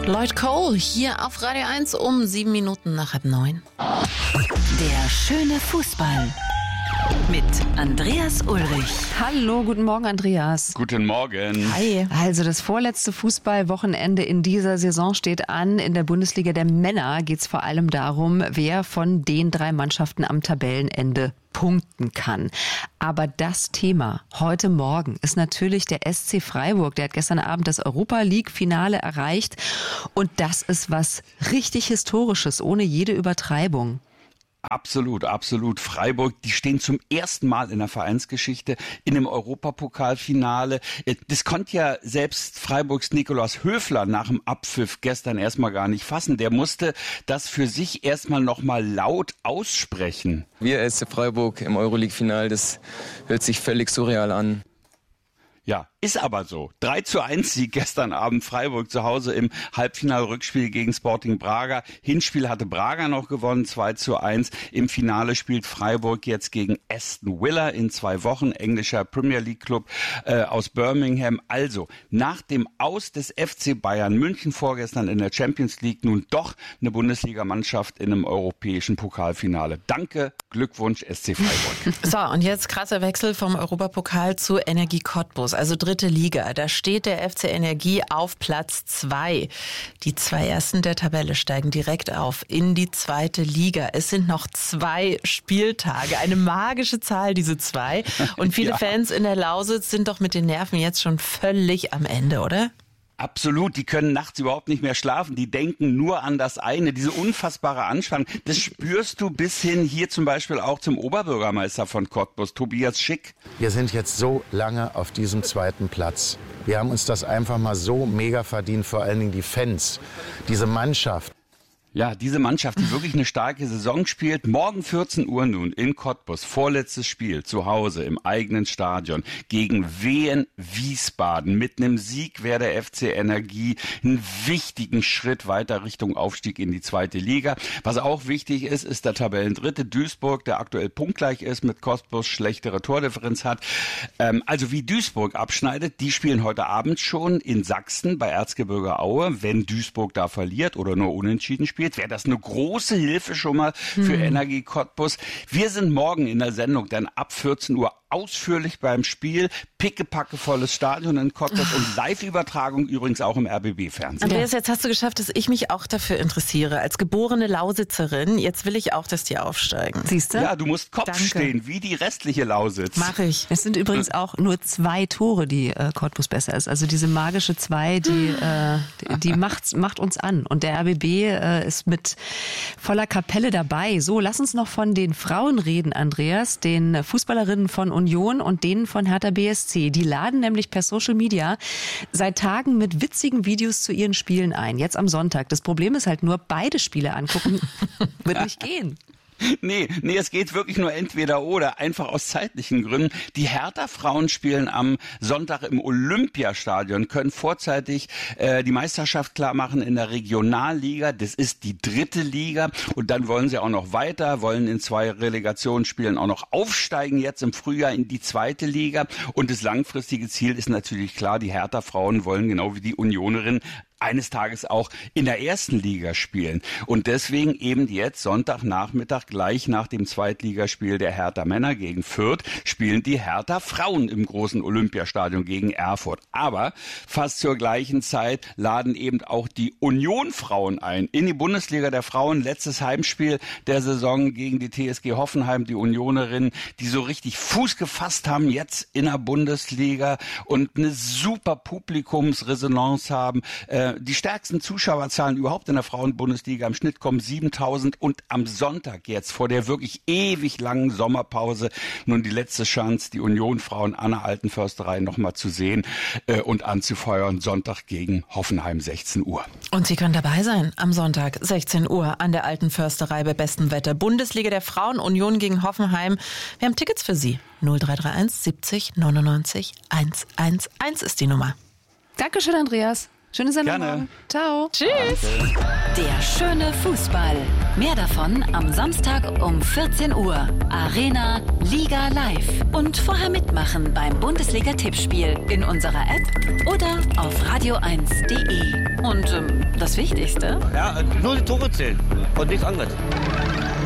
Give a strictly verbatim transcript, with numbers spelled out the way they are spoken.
Lloyd Cole hier auf Radio eins um sieben Minuten nach halb neun. Der schöne Fußball mit Andreas Ulrich. Hallo, guten Morgen, Andreas. Guten Morgen. Hi. Also das vorletzte Fußballwochenende in dieser Saison steht an. In der Bundesliga der Männer geht es vor allem darum, wer von den drei Mannschaften am Tabellenende punkten kann. Aber das Thema heute Morgen ist natürlich der S C Freiburg. Der hat gestern Abend das Europa-League-Finale erreicht. Und das ist was richtig Historisches, ohne jede Übertreibung. Absolut, absolut. Freiburg, die stehen zum ersten Mal in der Vereinsgeschichte in einem Europapokalfinale. Das konnte ja selbst Freiburgs Nikolaus Höfler nach dem Abpfiff gestern erstmal gar nicht fassen. Der musste das für sich erstmal nochmal laut aussprechen. Wir S C Freiburg im Euroleague-Finale, das hört sich völlig surreal an. Ja, ist aber so. drei zu eins Sieg gestern Abend Freiburg zu Hause im Halbfinal-Rückspiel gegen Sporting Braga. Hinspiel hatte Braga noch gewonnen, zwei zu eins. Im Finale spielt Freiburg jetzt gegen Aston Villa in zwei Wochen, englischer Premier League Club äh, aus Birmingham. Also, nach dem Aus des F C Bayern München vorgestern in der Champions League nun doch eine Bundesligamannschaft in einem europäischen Pokalfinale. Danke, Glückwunsch S C Freiburg. So, und jetzt krasser Wechsel vom Europapokal zu Energie Cottbus, also dritte Liga. Da steht der F C Energie auf Platz zwei. Die zwei Ersten der Tabelle steigen direkt auf in die zweite Liga. Es sind noch zwei Spieltage. Eine magische Zahl, diese zwei. Und viele ja. Fans in der Lausitz sind doch mit den Nerven jetzt schon völlig am Ende, oder? Absolut, die können nachts überhaupt nicht mehr schlafen, die denken nur an das eine, diese unfassbare Anspannung, das spürst du bis hin hier zum Beispiel auch zum Oberbürgermeister von Cottbus, Tobias Schick. Wir sind jetzt so lange auf diesem zweiten Platz. Wir haben uns das einfach mal so mega verdient, vor allen Dingen die Fans, diese Mannschaft. Ja, diese Mannschaft, die wirklich eine starke Saison spielt. Morgen vierzehn Uhr nun in Cottbus, vorletztes Spiel zu Hause im eigenen Stadion gegen Wien Wiesbaden. Mit einem Sieg wäre der F C Energie einen wichtigen Schritt weiter Richtung Aufstieg in die zweite Liga. Was auch wichtig ist, ist der Tabellendritte Duisburg, der aktuell punktgleich ist mit Cottbus, schlechtere Tordifferenz hat. Ähm, also wie Duisburg abschneidet, die spielen heute Abend schon in Sachsen bei Erzgebirge Aue. Wenn Duisburg da verliert oder nur unentschieden spielt, wäre das eine große Hilfe schon mal für hm. Energie Cottbus. Wir sind morgen in der Sendung dann ab vierzehn Uhr ausführlich beim Spiel. Pickepackevolles Stadion in Cottbus und Live-Übertragung übrigens auch im R B B-Fernsehen. Andreas, jetzt hast du geschafft, dass ich mich auch dafür interessiere. Als geborene Lausitzerin, jetzt will ich auch, dass die aufsteigen. Siehst du? Ja, du musst Kopf Danke. stehen, wie die restliche Lausitz. Mach ich. Es sind übrigens auch nur zwei Tore, die äh, Cottbus besser ist. Also diese magische zwei, die, äh, die, die macht, macht uns an. Und der R B B äh, ist mit voller Kapelle dabei. So, lass uns noch von den Frauen reden, Andreas, den Fußballerinnen von Union und denen von Hertha B S C. Die laden nämlich per Social Media seit Tagen mit witzigen Videos zu ihren Spielen ein. Jetzt am Sonntag. Das Problem ist halt nur, beide Spiele angucken wird nicht gehen. Nee, nee, es geht wirklich nur entweder oder, einfach aus zeitlichen Gründen. Die Hertha-Frauen spielen am Sonntag im Olympiastadion, können vorzeitig äh, die Meisterschaft klar machen in der Regionalliga. Das ist die dritte Liga und dann wollen sie auch noch weiter, wollen in zwei Relegationsspielen auch noch aufsteigen jetzt im Frühjahr in die zweite Liga. Und das langfristige Ziel ist natürlich klar, die Hertha-Frauen wollen genau wie die Unionerinnen eines Tages auch in der ersten Liga spielen. Und deswegen eben jetzt Sonntagnachmittag gleich nach dem Zweitligaspiel der Hertha Männer gegen Fürth spielen die Hertha Frauen im großen Olympiastadion gegen Erfurt. Aber fast zur gleichen Zeit laden eben auch die Union Frauen ein in die Bundesliga der Frauen. Letztes Heimspiel der Saison gegen die T S G Hoffenheim, die Unionerinnen, die so richtig Fuß gefasst haben jetzt in der Bundesliga und eine super Publikumsresonanz haben. Äh, Die stärksten Zuschauerzahlen überhaupt in der Frauenbundesliga. Im Schnitt kommen siebentausend und am Sonntag jetzt vor der wirklich ewig langen Sommerpause nun die letzte Chance, die Union-Frauen an der Alten Försterei nochmal zu sehen äh, und anzufeuern. Sonntag gegen Hoffenheim sechzehn Uhr. Und Sie können dabei sein am Sonntag sechzehn Uhr an der Alten Försterei bei bestem Wetter. Bundesliga der Frauen, Union gegen Hoffenheim. Wir haben Tickets für Sie. null drei drei eins siebzig neunundneunzig hundertelf ist die Nummer. Dankeschön, Andreas. Schöne Sendung. Gerne. Ciao. Tschüss. Der schöne Fußball. Mehr davon am Samstag um vierzehn Uhr. Arena Liga Live. Und vorher mitmachen beim Bundesliga-Tippspiel in unserer App oder auf radio eins punkt de. Und und ähm, das Wichtigste? Ja, nur die Tore zählen und nichts anderes.